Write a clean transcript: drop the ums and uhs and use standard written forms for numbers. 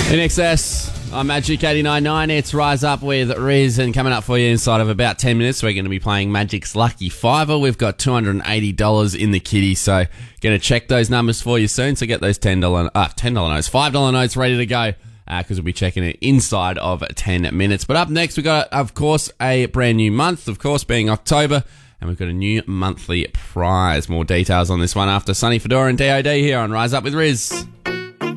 In excess, I'm Magic 89.9. It's Rise Up with Riz, and coming up for you inside of about 10 minutes, we're going to be playing Magic's Lucky Fiver. We've got $280 in the kitty, so going to check those numbers for you soon. So get those $10 notes, $5 notes ready to go, because we'll be checking it inside of 10 minutes. But up next, we've got, of course, a brand new month, of course, being October, and we've got a new monthly prize. More details on this one after Sonny Fedora and DOD here on Rise Up with Riz.